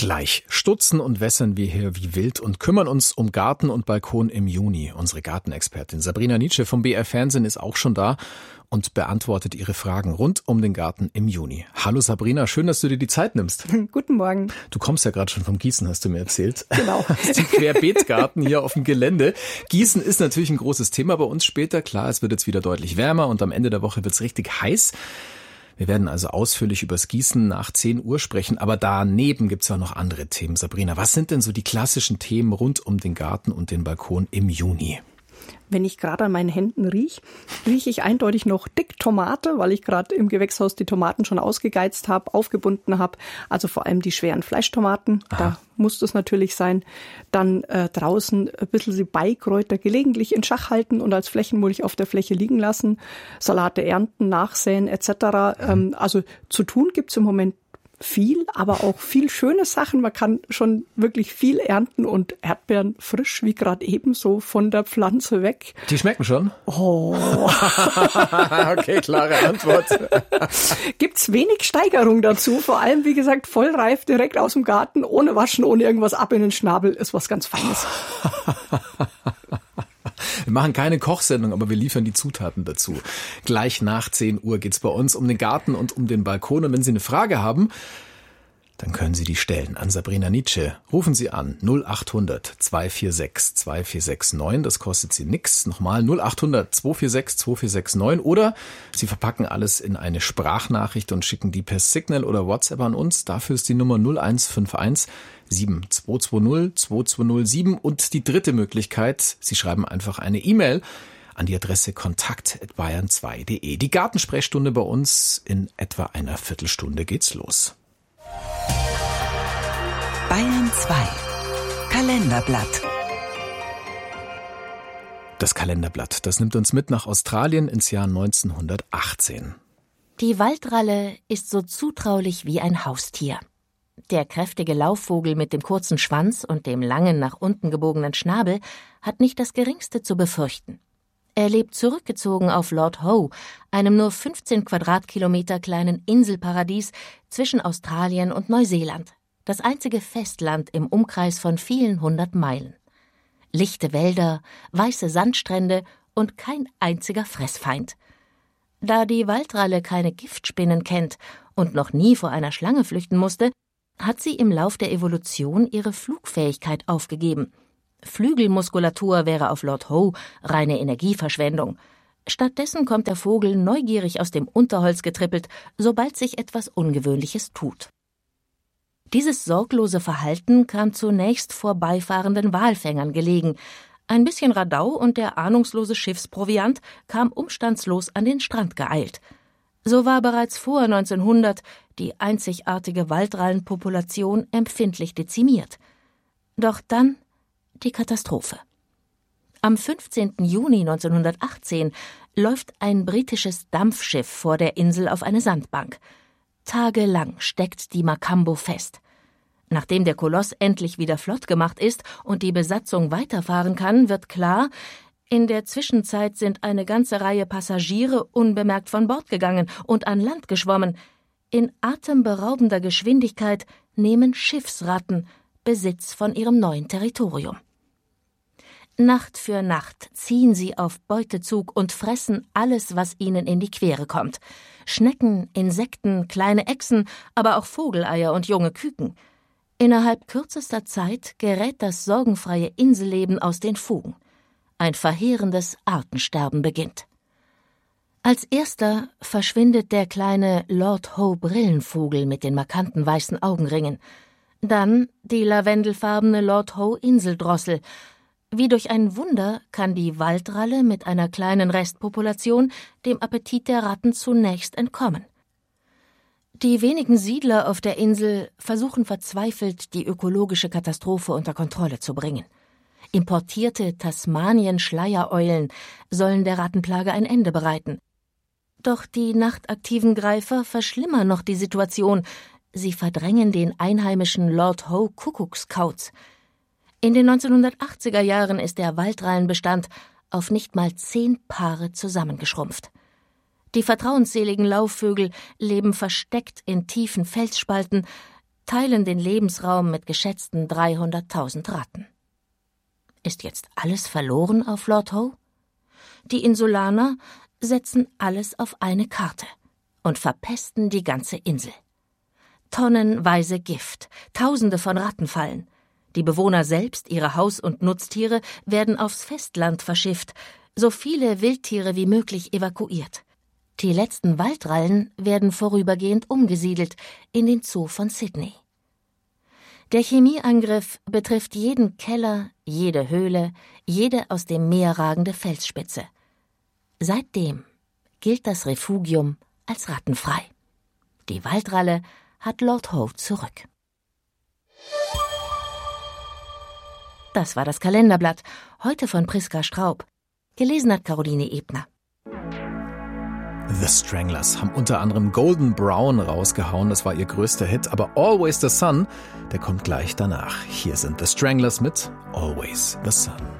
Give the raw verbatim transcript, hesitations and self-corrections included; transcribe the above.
Gleich stutzen und wässern wir hier wie wild und kümmern uns um Garten und Balkon im Juni. Unsere Gartenexpertin Sabrina Nitzsche vom B R Fernsehen ist auch schon da und beantwortet Ihre Fragen rund um den Garten im Juni. Hallo Sabrina, schön, dass du dir die Zeit nimmst. Guten Morgen. Du kommst ja gerade schon vom Gießen, hast du mir erzählt. Genau. Das ist ein Querbeetgarten hier auf dem Gelände. Gießen ist natürlich ein großes Thema bei uns später. Klar, es wird jetzt wieder deutlich wärmer und am Ende der Woche wird es richtig heiß. Wir werden also ausführlich übers Gießen nach zehn Uhr sprechen, aber daneben gibt's auch noch andere Themen. Sabrina, was sind denn so die klassischen Themen rund um den Garten und den Balkon im Juni? Wenn ich gerade an meinen Händen rieche, rieche ich eindeutig noch dick Tomate, weil ich gerade im Gewächshaus die Tomaten schon ausgegeizt habe, aufgebunden habe. Also vor allem die schweren Fleischtomaten, Aha. da muss das natürlich sein. Dann äh, draußen ein bisschen die Beikräuter gelegentlich in Schach halten und als Flächenmulch auf der Fläche liegen lassen. Salate ernten, nachsäen et cetera. Mhm. Ähm, also zu tun gibt's im Moment viel, aber auch viel schöne Sachen. Man kann schon wirklich viel ernten und Erdbeeren frisch, wie gerade eben, so von der Pflanze weg. Die schmecken schon? Oh. Okay, klare Antwort. Gibt's wenig Steigerung dazu. Vor allem, wie gesagt, vollreif, direkt aus dem Garten, ohne Waschen, ohne irgendwas ab in den Schnabel, ist was ganz Feines. Wir machen keine Kochsendung, aber wir liefern die Zutaten dazu. Gleich nach zehn Uhr geht's bei uns um den Garten und um den Balkon. Und wenn Sie eine Frage haben, dann können Sie die stellen an Sabrina Nitzsche. Rufen Sie an null acht hundert zwei vier sechs zwei vier sechs neun. Das kostet Sie nix. Nochmal null acht hundert zwei vier sechs zwei vier sechs neun. Oder Sie verpacken alles in eine Sprachnachricht und schicken die per Signal oder WhatsApp an uns. Dafür ist die Nummer null eins fünf eins sieben zwei zwei null zwei zwei null sieben. Und die dritte Möglichkeit, Sie schreiben einfach eine E-Mail an die Adresse kontakt at bayern zwei punkt de. Die Gartensprechstunde bei uns in etwa einer Viertelstunde geht's los. Bayern zwei Kalenderblatt. Das Kalenderblatt, das nimmt uns mit nach Australien ins Jahr neunzehnhundertachtzehn. Die Waldralle ist so zutraulich wie ein Haustier. Der kräftige Laufvogel mit dem kurzen Schwanz und dem langen, nach unten gebogenen Schnabel hat nicht das Geringste zu befürchten. Er lebt zurückgezogen auf Lord Howe, einem nur fünfzehn Quadratkilometer kleinen Inselparadies zwischen Australien und Neuseeland. Das einzige Festland im Umkreis von vielen hundert Meilen. Lichte Wälder, weiße Sandstrände und kein einziger Fressfeind. Da die Waldralle keine Giftspinnen kennt und noch nie vor einer Schlange flüchten musste, hat sie im Lauf der Evolution ihre Flugfähigkeit aufgegeben. Flügelmuskulatur wäre auf Lord Howe reine Energieverschwendung. Stattdessen kommt der Vogel neugierig aus dem Unterholz getrippelt, sobald sich etwas Ungewöhnliches tut. Dieses sorglose Verhalten kam zunächst vorbeifahrenden Walfängern gelegen. Ein bisschen Radau und der ahnungslose Schiffsproviant kam umstandslos an den Strand geeilt. So war bereits vor neunzehnhundert die einzigartige Waldrallenpopulation empfindlich dezimiert. Doch dann die Katastrophe. Am fünfzehnten Juni neunzehnhundertachtzehn läuft ein britisches Dampfschiff vor der Insel auf eine Sandbank. Tagelang steckt die Macambo fest. Nachdem der Koloss endlich wieder flott gemacht ist und die Besatzung weiterfahren kann, wird klar, in der Zwischenzeit sind eine ganze Reihe Passagiere unbemerkt von Bord gegangen und an Land geschwommen. In atemberaubender Geschwindigkeit nehmen Schiffsratten Besitz von ihrem neuen Territorium. Nacht für Nacht ziehen sie auf Beutezug und fressen alles, was ihnen in die Quere kommt. Schnecken, Insekten, kleine Echsen, aber auch Vogeleier und junge Küken. Innerhalb kürzester Zeit gerät das sorgenfreie Inselleben aus den Fugen. Ein verheerendes Artensterben beginnt. Als erster verschwindet der kleine Lord Howe Brillenvogel mit den markanten weißen Augenringen. Dann die lavendelfarbene Lord Howe Inseldrossel. Wie durch ein Wunder kann die Waldralle mit einer kleinen Restpopulation dem Appetit der Ratten zunächst entkommen. Die wenigen Siedler auf der Insel versuchen verzweifelt, die ökologische Katastrophe unter Kontrolle zu bringen. Importierte Tasmanien-Schleiereulen sollen der Rattenplage ein Ende bereiten. Doch die nachtaktiven Greifer verschlimmern noch die Situation. Sie verdrängen den einheimischen Lord Howe Kuckuckskauz. In den neunzehnhundertachtziger Jahren ist der Waldrallenbestand auf nicht mal zehn Paare zusammengeschrumpft. Die vertrauensseligen Laufvögel leben versteckt in tiefen Felsspalten, teilen den Lebensraum mit geschätzten dreihunderttausend Ratten. Ist jetzt alles verloren auf Lord Howe? Die Insulaner setzen alles auf eine Karte und verpesten die ganze Insel. Tonnenweise Gift, Tausende von Rattenfallen. Die Bewohner selbst, ihre Haus- und Nutztiere werden aufs Festland verschifft, so viele Wildtiere wie möglich evakuiert. Die letzten Waldrallen werden vorübergehend umgesiedelt in den Zoo von Sydney. Der Chemieangriff betrifft jeden Keller, jede Höhle, jede aus dem Meer ragende Felsspitze. Seitdem gilt das Refugium als rattenfrei. Die Waldralle hat Lord Howe zurück. Das war das Kalenderblatt, heute von Priska Straub. Gelesen hat Caroline Ebner. The Stranglers haben unter anderem Golden Brown rausgehauen, das war ihr größter Hit, aber Always the Sun, der kommt gleich danach. Hier sind The Stranglers mit Always the Sun.